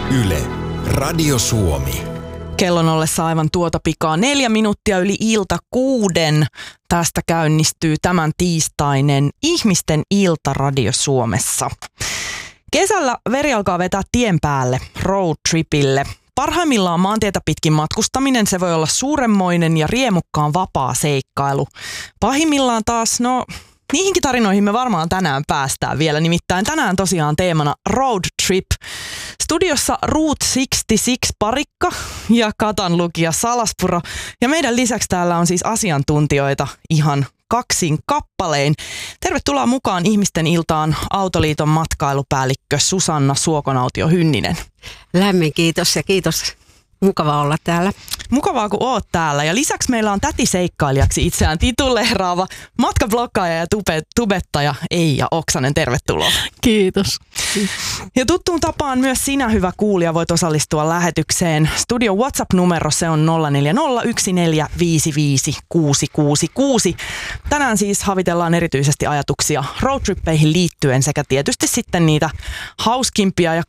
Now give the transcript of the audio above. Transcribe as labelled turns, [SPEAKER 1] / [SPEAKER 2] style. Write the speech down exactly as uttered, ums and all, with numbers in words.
[SPEAKER 1] Yle, Radio Suomi.
[SPEAKER 2] Kellon ollessa aivan tuota pikaa neljä minuuttia yli ilta kuuden. Tästä käynnistyy tämän tiistainen Ihmisten ilta Radio Suomessa. Kesällä veri alkaa vetää tien päälle roadtripille. Parhaimmillaan maantietä pitkin matkustaminen se voi olla suuremmoinen ja riemukkaan vapaa seikkailu. Pahimmillaan taas, no niihinkin tarinoihin me varmaan tänään päästään vielä. Nimittäin tänään tosiaan teemana road trip. Studiossa Route kuusikymmentäkuusi Parikka ja Katan lukija Salaspuro. Ja meidän lisäksi täällä on siis asiantuntijoita ihan kaksin kappalein. Tervetuloa mukaan Ihmisten iltaan Autoliiton matkailupäällikkö Susanna Suokonautio-Hynninen.
[SPEAKER 3] Lämmin kiitos ja kiitos. Mukava olla täällä.
[SPEAKER 2] Mukavaa, kun oot täällä. Ja lisäksi meillä on tätiseikkailijaksi itseään tituleeraava matkablokkaaja ja tube, tubettaja Eija Oksanen. Tervetuloa.
[SPEAKER 4] Kiitos.
[SPEAKER 2] Ja tuttuun tapaan myös sinä, hyvä kuulija, voit osallistua lähetykseen. Studio WhatsApp-numero se on nolla neljä nolla yksi neljä viisi viisi kuusi kuusi kuusi. Tänään siis havitellaan erityisesti ajatuksia roadtrippeihin liittyen sekä tietysti sitten niitä hauskimpia ja